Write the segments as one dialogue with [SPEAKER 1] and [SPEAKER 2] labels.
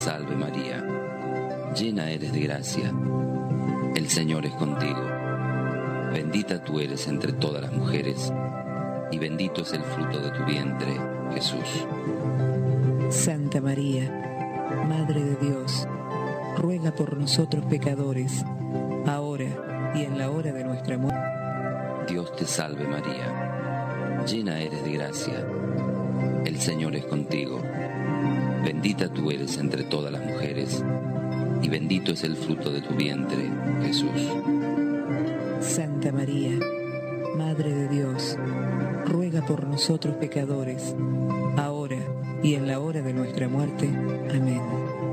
[SPEAKER 1] Salve María, llena eres de gracia, el Señor es contigo. Bendita tú eres entre todas las mujeres, y bendito es el fruto de tu vientre, Jesús.
[SPEAKER 2] Santa María, Madre de Dios, ruega por nosotros pecadores, ahora y en la hora de nuestra muerte.
[SPEAKER 1] Dios te salve María, llena eres de gracia, el Señor es contigo. Bendita tú eres entre todas las mujeres, y bendito es el fruto de tu vientre, Jesús.
[SPEAKER 2] Santa María, Madre de Dios, ruega por nosotros pecadores, ahora y en la hora de nuestra muerte. Amén.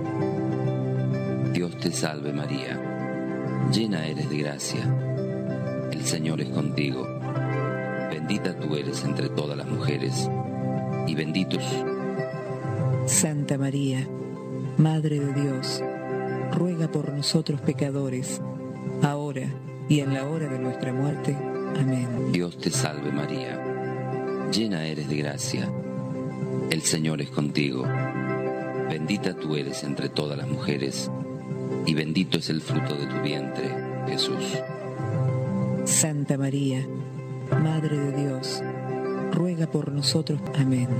[SPEAKER 1] Dios te salve María, llena eres de gracia, el Señor es contigo. Bendita tú eres entre todas las mujeres, y bendito es...
[SPEAKER 2] Santa María, Madre de Dios, ruega por nosotros pecadores, ahora y en la hora de nuestra muerte. Amén.
[SPEAKER 1] Dios te salve María, llena eres de gracia, el Señor es contigo. Bendita tú eres entre todas las mujeres, y bendito es el fruto de tu vientre, Jesús.
[SPEAKER 2] Santa María, Madre de Dios, ruega por nosotros. Amén.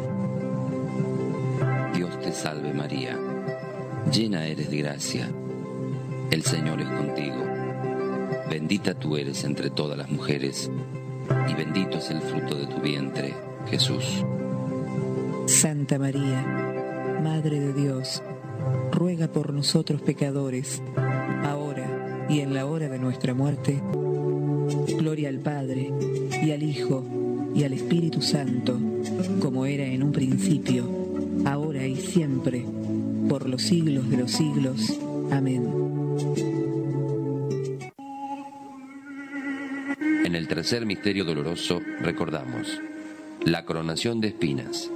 [SPEAKER 1] Dios te salve María, llena eres de gracia, el Señor es contigo. Bendita tú eres entre todas las mujeres, y bendito es el fruto de tu vientre, Jesús.
[SPEAKER 2] Santa María, Madre de Dios, ruega por nosotros pecadores, ahora y en la hora de nuestra muerte. Gloria al Padre, y al Hijo, y al Espíritu Santo, como era en un principio, ahora y siempre, por los siglos de los siglos. Amén.
[SPEAKER 1] En el tercer misterio doloroso recordamos la coronación de espinas.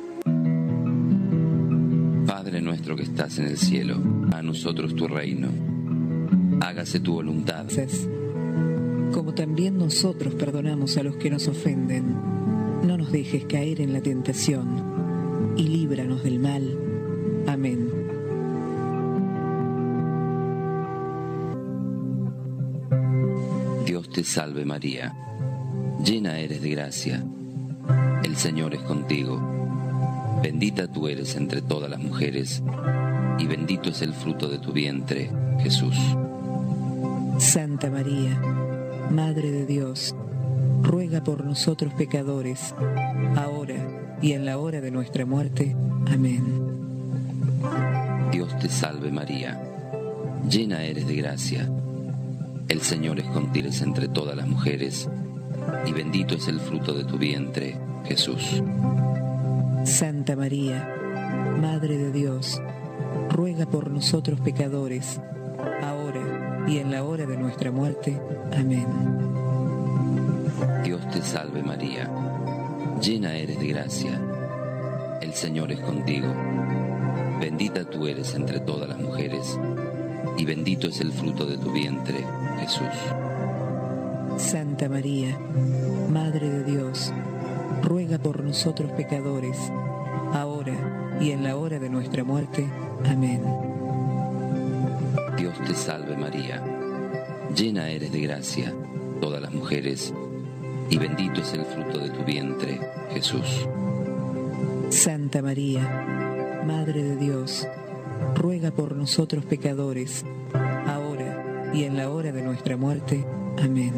[SPEAKER 1] Padre nuestro que estás en el cielo, a nosotros tu reino. Hágase tu voluntad.
[SPEAKER 2] Como también nosotros perdonamos a los que nos ofenden. No nos dejes caer en la tentación, y líbranos del mal. Amén.
[SPEAKER 1] Dios te salve María, llena eres de gracia, el Señor es contigo. Bendita tú eres entre todas las mujeres, y bendito es el fruto de tu vientre, Jesús.
[SPEAKER 2] Santa María, Madre de Dios, ruega por nosotros pecadores, ahora y en la hora de nuestra muerte. Amén.
[SPEAKER 1] Dios te salve María, llena eres de gracia, el Señor es contigo entre todas las mujeres, y bendito es el fruto de tu vientre, Jesús.
[SPEAKER 2] Santa María, Madre de Dios, ruega por nosotros pecadores, ahora y en la hora de nuestra muerte. Amén.
[SPEAKER 1] Dios te salve María, llena eres de gracia, el Señor es contigo. Bendita tú eres entre todas las mujeres, y bendito es el fruto de tu vientre, Jesús.
[SPEAKER 2] Santa María, Madre de Dios, ruega por nosotros pecadores, ahora y en la hora de nuestra muerte. Amén.
[SPEAKER 1] Dios te salve María, llena eres de gracia, todas las mujeres, y bendito es el fruto de tu vientre, Jesús.
[SPEAKER 2] Santa María, Madre de Dios, ruega por nosotros pecadores, ahora y en la hora de nuestra muerte. Amén.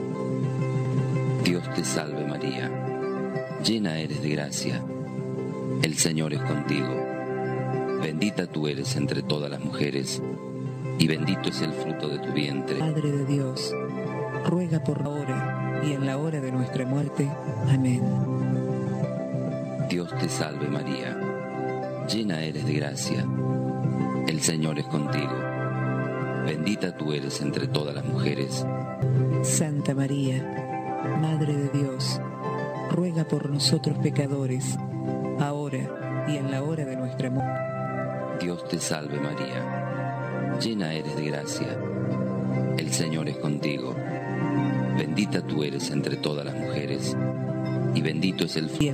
[SPEAKER 1] Dios te salve María, llena eres de gracia, el Señor es contigo. Bendita tú eres entre todas las mujeres, y bendito es el fruto de tu vientre.
[SPEAKER 2] Madre de Dios, ruega por ahora y en la hora de nuestra muerte. Amén.
[SPEAKER 1] Dios te salve María, llena eres de gracia, el Señor es contigo. Bendita tú eres entre todas las mujeres.
[SPEAKER 2] Santa María, Madre de Dios, ruega por nosotros pecadores, ahora y en la hora de nuestra muerte.
[SPEAKER 1] Dios te salve María, llena eres de gracia, el Señor es contigo. Bendita tú eres entre todas las mujeres, y bendito es el fruto